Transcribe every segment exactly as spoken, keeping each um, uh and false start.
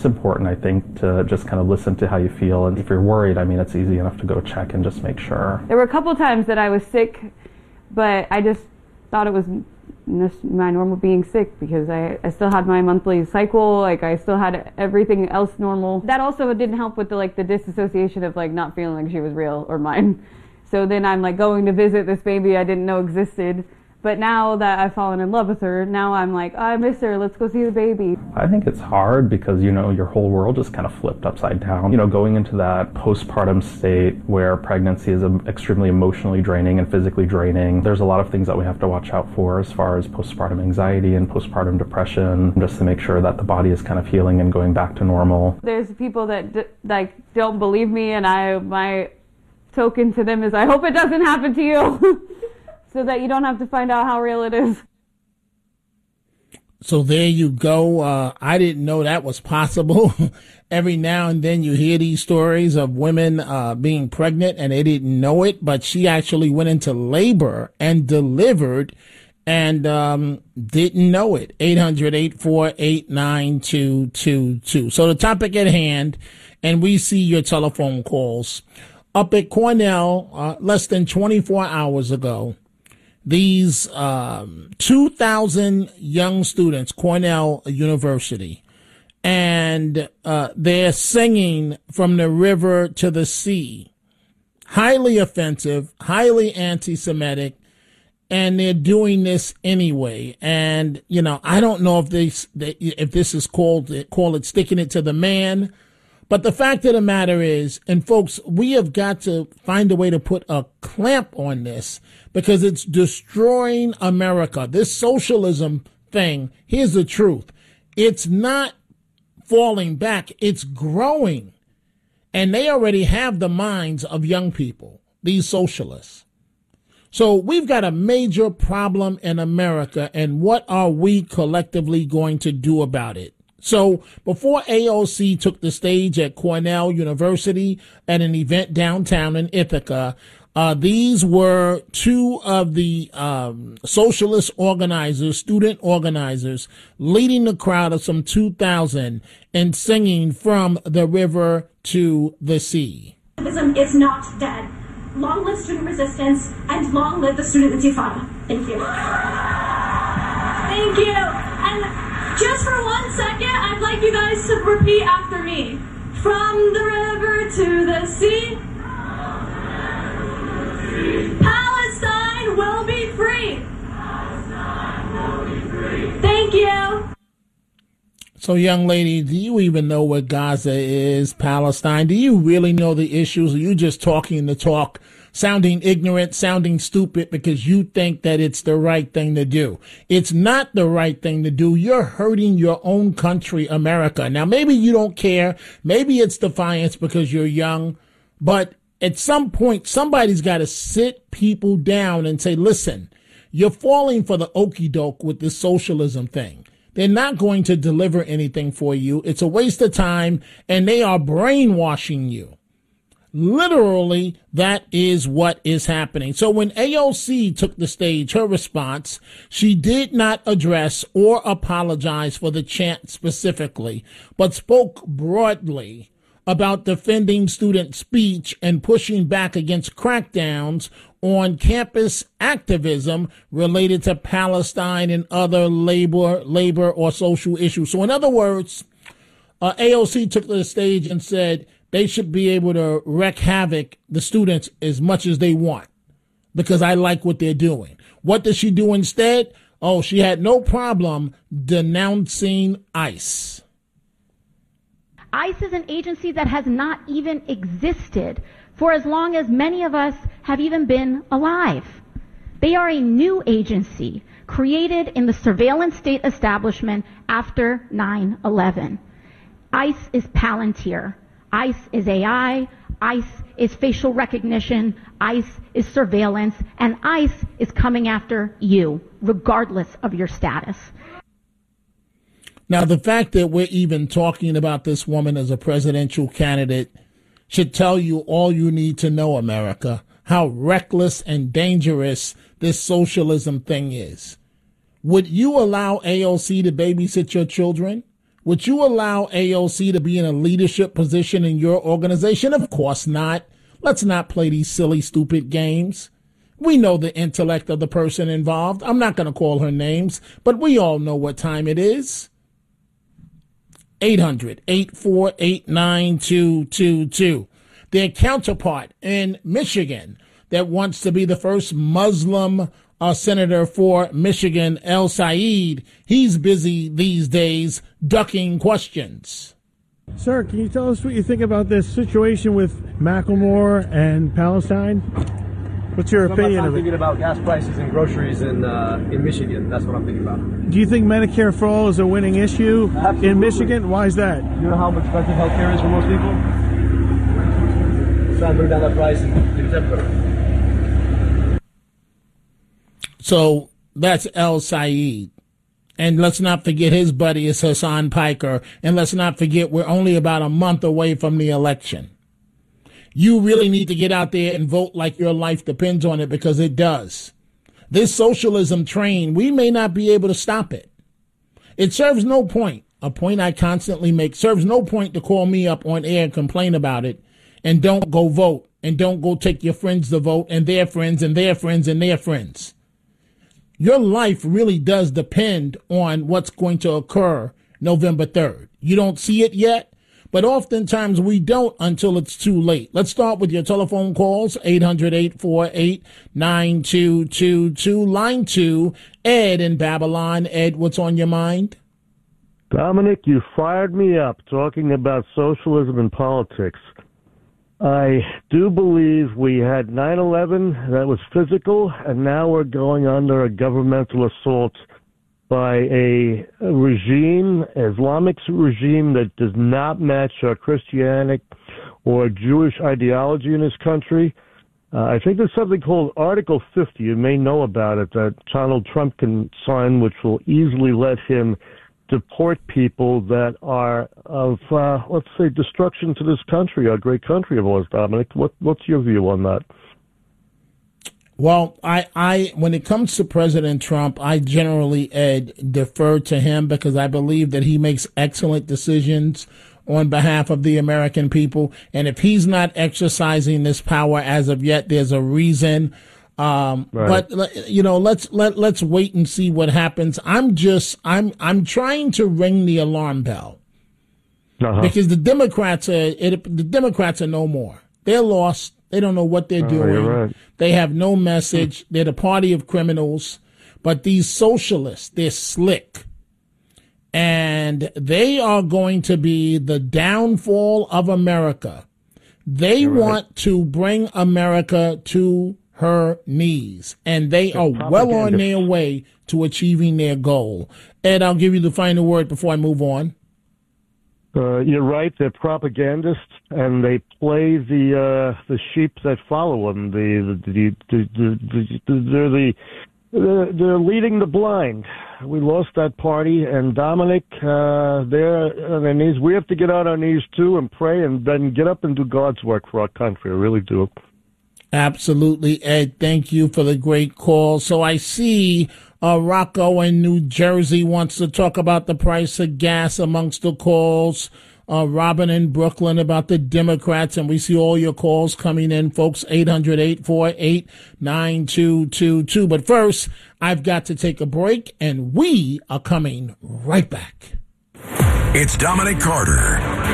It's important, I think, to just kind of listen to how you feel. And if you're worried, I mean, it's easy enough to go check and just make sure. There were a couple times that I was sick, but I just thought it was just my normal being sick because I, I still had my monthly cycle, like I still had everything else normal. That also didn't help with the like the disassociation of like not feeling like she was real or mine. So then I'm like going to visit this baby I didn't know existed. But now that I've fallen in love with her, now I'm like, oh, I miss her, let's go see the baby. I think it's hard because, you know, your whole world just kind of flipped upside down. You know, going into that postpartum state where pregnancy is extremely emotionally draining and physically draining, there's a lot of things that we have to watch out for as far as postpartum anxiety and postpartum depression, just to make sure that the body is kind of healing and going back to normal. There's people that d- like don't believe me, and I my token to them is I hope it doesn't happen to you. So that you don't have to find out how real it is. So there you go. Uh, I didn't know that was possible. Every now and then you hear these stories of women uh, being pregnant and they didn't know it, but she actually went into labor and delivered and um, didn't know it. eight hundred, eight four eight, nine two two two. So the topic at hand, and we see your telephone calls. Up at Cornell, uh, less than twenty-four hours ago, these um, two thousand young students, Cornell University, and uh, they're singing From the River to the Sea. Highly offensive, highly anti-Semitic, and they're doing this anyway. And, you know, I don't know if this, if this is called, call it sticking it to the man. But the fact of the matter is, and folks, we have got to find a way to put a clamp on this because it's destroying America. This socialism thing, here's the truth. It's not falling back. It's growing. And they already have the minds of young people, these socialists. So we've got a major problem in America. And what are we collectively going to do about it? So before A O C took the stage at Cornell University at an event downtown in Ithaca, uh, these were two of the um, socialist organizers, student organizers, leading the crowd of some two thousand and singing From the River to the Sea. Activism is not dead. Long live student resistance and long live the student intifada. Thank you. Thank you. And just for one second, I'd like you guys to repeat after me. From the river to the sea, Palestine will be free. Palestine will be free. Thank you. So, young lady, do you even know what Gaza is, Palestine? Do you really know the issues? Are you just talking the talk, sounding ignorant, sounding stupid because you think that it's the right thing to do? It's not the right thing to do. You're hurting your own country, America. Now, maybe you don't care. Maybe it's defiance because you're young. But at some point, somebody's got to sit people down and say, listen, you're falling for the okie doke with this socialism thing. They're not going to deliver anything for you. It's a waste of time, and they are brainwashing you. Literally, that is what is happening. So when A O C took the stage, her response, she did not address or apologize for the chant specifically, but spoke broadly about defending student speech and pushing back against crackdowns on campus activism related to Palestine and other labor, labor or social issues. So in other words, uh, A O C took to the stage and said they should be able to wreak havoc the students as much as they want because I like what they're doing. What does she do instead? Oh, she had no problem denouncing ICE. ICE is an agency that has not even existed for as long as many of us have even been alive. They are a new agency created in the surveillance state establishment after nine eleven. ICE is Palantir. ICE is A I. ICE is facial recognition. ICE is surveillance. And ICE is coming after you, regardless of your status. Now, the fact that we're even talking about this woman as a presidential candidate should tell you all you need to know, America, how reckless and dangerous this socialism thing is. Would you allow A O C to babysit your children? Would you allow A O C to be in a leadership position in your organization? Of course not. Let's not play these silly, stupid games. We know the intellect of the person involved. I'm not going to call her names, but we all know what time it is. eight hundred, eight four eight, nine two two two. Their counterpart in Michigan that wants to be the first Muslim uh, senator for Michigan, El Said, he's busy these days ducking questions. Sir, can you tell us what you think about this situation with Macklemore and Palestine? What's your so opinion I'm of it? thinking about gas prices and groceries in uh, in Michigan. That's what I'm thinking about. Do you think Medicare for all is a winning issue Absolutely. in Michigan? Why is that? You know how expensive healthcare is for most people? It's trying to bring down that price and get it better. So that's El Said. And let's not forget his buddy is Hassan Piker. And let's not forget we're only about a month away from the election. You really need to get out there and vote like your life depends on it, because it does. This socialism train, we may not be able to stop it. It serves no point, a point I constantly make, serves no point to call me up on air and complain about it and don't go vote and don't go take your friends to vote and their friends and their friends and their friends. Your life really does depend on what's going to occur November third. You don't see it yet, but oftentimes we don't until it's too late. Let's start with your telephone calls, eight hundred, eight four eight, nine two two two. Line two, Ed in Babylon. Ed, what's on your mind? Dominic, you fired me up talking about socialism and politics. I do believe we had nine eleven, that was physical, and now we're going under a governmental assault by a regime, Islamic regime, that does not match our Christianic or Jewish ideology in this country. Uh, I think there's something called Article fifty, you may know about it, that Donald Trump can sign, which will easily let him deport people that are of, uh, let's say, destruction to this country, our great country of ours, Dominic. What, what's your view on that? Well, I, I, when it comes to President Trump, I generally, Ed, defer to him because I believe that he makes excellent decisions on behalf of the American people. And if he's not exercising this power as of yet, there's a reason. Um, right. But you know, let's let let's wait and see what happens. I'm just I'm I'm trying to ring the alarm bell uh-huh. because the Democrats are it, the Democrats are no more. They're lost. They don't know what they're oh, doing. Right. They have no message. They're the party of criminals. But these socialists, they're slick, and they are going to be the downfall of America. They You're want right. to bring America to her knees, and they are well on their way to achieving their goal. Ed, I'll give you the final word before I move on. Uh, you're right. They're propagandists, and they play the uh, the sheep that follow them. The, the, the, the, the, the, they're the they're, they're leading the blind. We lost that party, and Dominic, uh, they're on their knees. We have to get on our knees too and pray, and then get up and do God's work for our country. I really do. Absolutely, Ed. Thank you for the great call. So I see uh, Rocco in New Jersey wants to talk about the price of gas amongst the calls. Uh, Robin in Brooklyn about the Democrats, and we see all your calls coming in, folks, eight hundred, eight four eight, nine two two two. But first, I've got to take a break, and we are coming right back. It's Dominic Carter.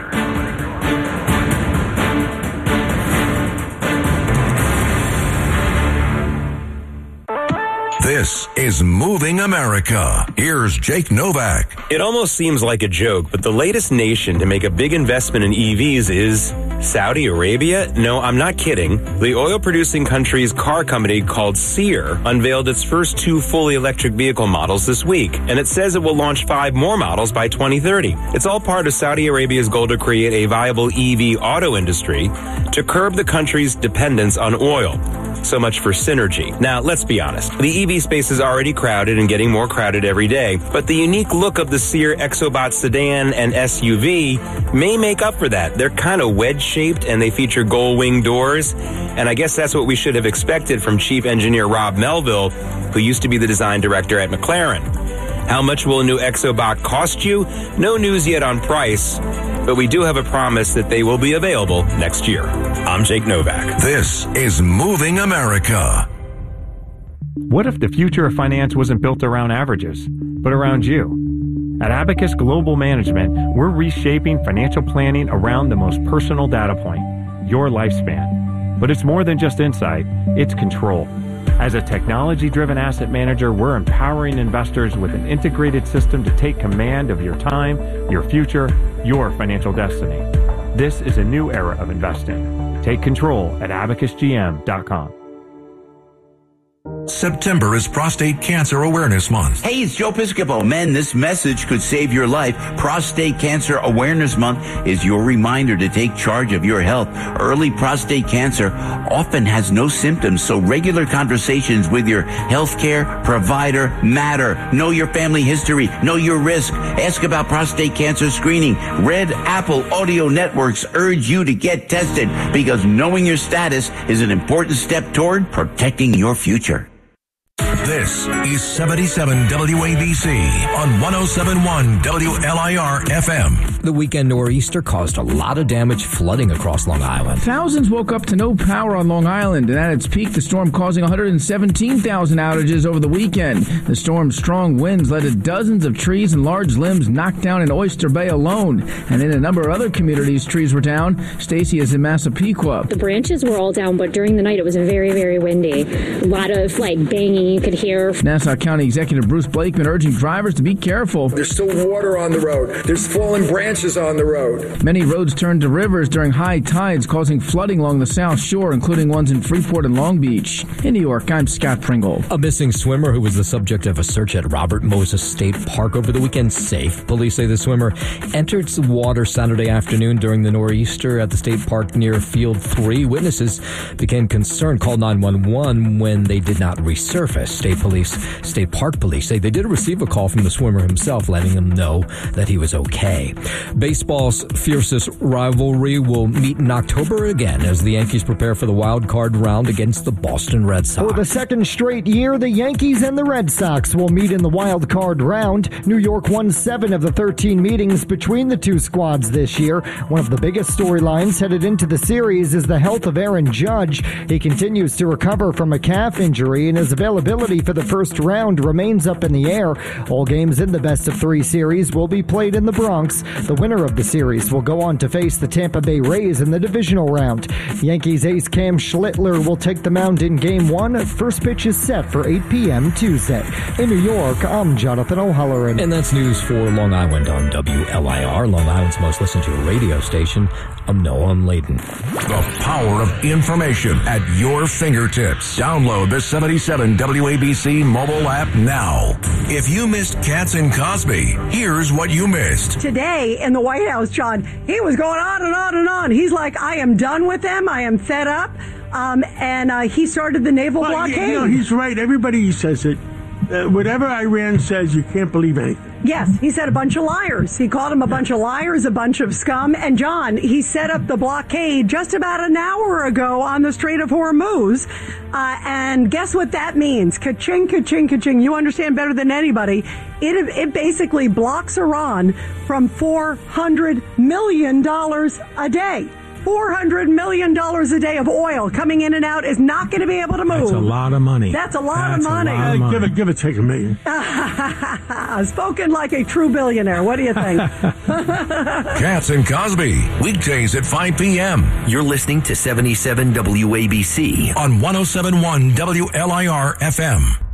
This is Moving America. Here's Jake Novak. It almost seems like a joke, but the latest nation to make a big investment in E Vs is Saudi Arabia? No, I'm not kidding. The oil-producing country's car company called Seer unveiled its first two fully electric vehicle models this week, and it says it will launch five more models by twenty thirty. It's all part of Saudi Arabia's goal to create a viable E V auto industry to curb the country's dependence on oil. So much for synergy. Now, let's be honest. The E V space is already crowded and getting more crowded every day, but the unique look of the Seer Exobot sedan and S U V may make up for that. They're kind of wedge-shaped and they feature gull-wing doors, and I guess that's what we should have expected from Chief Engineer Rob Melville, who used to be the design director at McLaren. How much will a new ExoBot cost you? No news yet on price, but we do have a promise that they will be available next year. I'm Jake Novak. This is Moving America. What if the future of finance wasn't built around averages, but around you? At Abacus Global Management, we're reshaping financial planning around the most personal data point, your lifespan. But it's more than just insight, it's control. As a technology-driven asset manager, we're empowering investors with an integrated system to take command of your time, your future, your financial destiny. This is a new era of investing. Take control at abacus g m dot com. September is Prostate Cancer Awareness Month. Hey, it's Joe Piscopo. Men, this message could save your life. Prostate Cancer Awareness Month is your reminder to take charge of your health. Early prostate cancer often has no symptoms, so regular conversations with your healthcare provider matter. Know your family history. Know your risk. Ask about prostate cancer screening. Red Apple Audio Networks urge you to get tested because knowing your status is an important step toward protecting your future. This is seventy-seven W A B C on one oh seven point one W L I R F M. The weekend nor'easter caused a lot of damage, flooding across Long Island. Thousands woke up to no power on Long Island, and at its peak, the storm causing one hundred seventeen thousand outages over the weekend. The storm's strong winds led to dozens of trees and large limbs knocked down in Oyster Bay alone. And in a number of other communities, trees were down. Stacy is in Massapequa. The branches were all down, but during the night, it was very, very windy. A lot of, like, banging you could hear. Nassau County Executive Bruce Blakeman urging drivers to be careful. There's still water on the road. There's fallen branches on the road. Many roads turned to rivers during high tides, causing flooding along the South Shore, including ones in Freeport and Long Beach. In New York, I'm Scott Pringle. A missing swimmer who was the subject of a search at Robert Moses State Park over the weekend safe. Police say the swimmer entered the water Saturday afternoon during the nor'easter at the state park near Field three. Witnesses became concerned, called nine one one when they did not resurface. State police, state park police say they did receive a call from the swimmer himself, letting him know that he was okay. Baseball's fiercest rivalry will meet in October again as the Yankees prepare for the wild card round against the Boston Red Sox. For the second straight year, the Yankees and the Red Sox will meet in the wild card round. New York won seven of the thirteen meetings between the two squads this year. One of the biggest storylines headed into the series is the health of Aaron Judge. He continues to recover from a calf injury, and his availability for the first round remains up in the air. All games in the best of three series will be played in the Bronx. The winner of the series will go on to face the Tampa Bay Rays in the divisional round. Yankees ace Cam Schlittler will take the mound in game one. First pitch is set for eight p.m. Tuesday. In New York, I'm Jonathan O'Halloran. And that's news for Long Island on W L I R, Long Island's most listened to radio station. I'm Noam Layden. The power of information at your fingertips. Download the seventy-seven W A B C mobile app now. If you missed Katz and Cosby, here's what you missed. Today in the White House, John, he was going on and on and on. He's like, I am done with them. I am fed up. Um, and uh, he started the naval well, blockade. You know, he's right. Everybody says it. Uh, whatever Iran says, you can't believe anything. Yes, he said a bunch of liars. He called them a bunch of liars, a bunch of scum. And John, he set up the blockade just about an hour ago on the Strait of Hormuz. Uh, and guess what that means? Ka-ching, ka-ching, ka-ching. You understand better than anybody. It, it basically blocks Iran from four hundred million dollars a day. four hundred million dollars a day of oil coming in and out is not going to be able to move. That's a lot of money. That's a lot That's of money. A lot of money. Give it, give it, take a million. Spoken like a true billionaire. What do you think? Katz and Cosby, weekdays at five p.m. You're listening to seventy-seven W A B C on one oh seven point one W L I R F M.